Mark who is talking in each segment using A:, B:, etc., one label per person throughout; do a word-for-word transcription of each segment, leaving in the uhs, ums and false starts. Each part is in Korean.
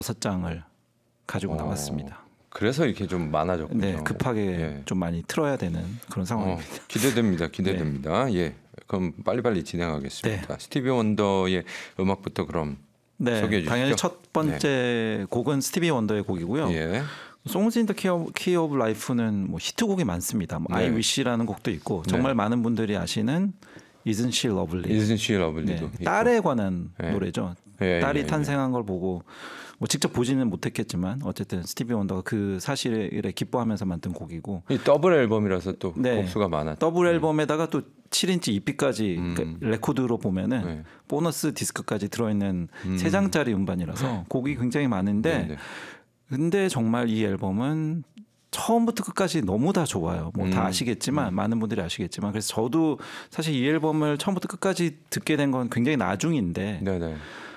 A: 여섯 장을 가지고
B: 어,
A: 나왔습니다.
B: 그래서 이렇게 좀 많아졌군요.
A: 네, 급하게
B: 예.
A: 좀 많이 틀어야 되는 그런 상황입니다.
B: 어, 기대됩니다. 기대됩니다. 네. 예, 그럼 빨리빨리 진행하겠습니다. 네. 스티비 원더의 음악부터 그럼
A: 네,
B: 소개해 주시죠.
A: 당연히 첫 번째 네. 곡은 스티비 원더의 곡이고요.
B: 예.
A: Songs in the Key of, Key of Life는 뭐 히트곡이 많습니다. 뭐
B: 네.
A: I Wish라는 곡도 있고 정말 네. 많은 분들이 아시는 Isn't She Lovely.
B: Isn't She Lovely도
A: 네, 딸에 관한 네. 노래죠.
B: 예,
A: 딸이
B: 예,
A: 탄생한
B: 예.
A: 걸 보고 뭐 직접 보지는 못했겠지만 어쨌든 스티비 원더가 그 사실에 기뻐하면서 만든 곡이고
B: 이 더블 앨범이라서 또
A: 네,
B: 곡수가 많았죠.
A: 더블 앨범에다가 또 칠 인치 이피까지
B: 음.
A: 그러니까 레코드로 보면은 네. 보너스 디스크까지 들어있는 음. 세 장짜리 음반이라서 곡이 굉장히 많은데 네, 네. 근데 정말 이 앨범은 처음부터 끝까지 너무 다 좋아요. 뭐 다 음. 아시겠지만 음. 많은 분들이 아시겠지만 그래서 저도 사실 이 앨범을 처음부터 끝까지 듣게 된 건 굉장히 나중인데
B: 네네.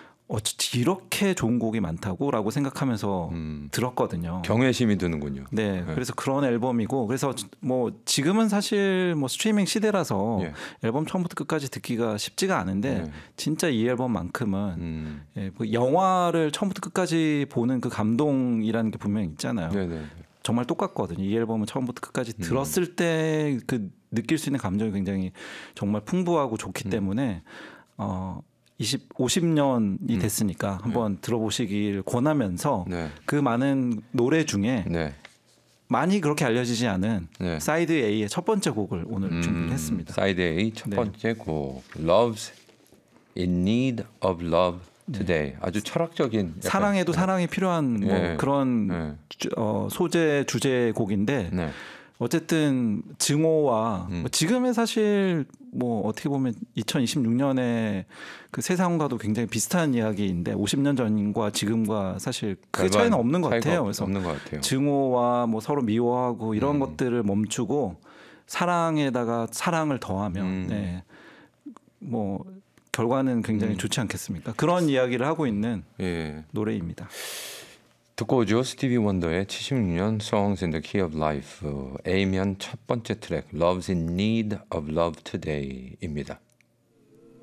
A: 어찌 이렇게 좋은 곡이 많다고라고 생각하면서 음. 들었거든요.
B: 경외심이 드는군요.
A: 네, 네, 그래서 그런 앨범이고 그래서 뭐 지금은 사실 뭐 스트리밍 시대라서 예. 앨범 처음부터 끝까지 듣기가 쉽지가 않은데 예. 진짜 이 앨범만큼은 음. 예, 그 영화를 처음부터 끝까지 보는 그 감동이라는 게 분명히 있잖아요. 네네. 정말 똑같거든요. 이 앨범은 처음부터 끝까지 음. 들었을 때 그 느낄 수 있는 감정이 굉장히 정말 풍부하고 좋기 음. 때문에 어. 이십, 오십 년이 됐으니까 음. 한번 네. 들어보시길 권하면서 네. 그 많은 노래 중에 네. 많이 그렇게 알려지지 않은 네. 사이드 A의 첫 번째 곡을 오늘 음, 준비를 했습니다.
B: 사이드 A 첫 번째 네. 곡 Love's in Need of Love Today. 네. 아주 철학적인
A: 사랑에도 네. 사랑이 필요한 뭐 네. 그런 네. 주, 어, 소재 주제 곡인데 네. 어쨌든 증오와 음. 지금의 사실 뭐 어떻게 보면 이천이십육 년에 그 세상과도 굉장히 비슷한 이야기인데 오십 년 전과 지금과 사실 그 차이는 없는 것 같아요. 그래서
B: 없는 것 같아요.
A: 증오와 뭐 서로 미워하고 이런 음. 것들을 멈추고 사랑에다가 사랑을 더하면 음. 네. 뭐 결과는 굉장히 음. 좋지 않겠습니까? 그런 이야기를 하고 있는 예. 노래입니다.
B: 듣고 오죠. 스티비 원더의 칠십육 년 Songs in the Key of Life A면 첫 번째 트랙 Love's in Need of Love Today입니다.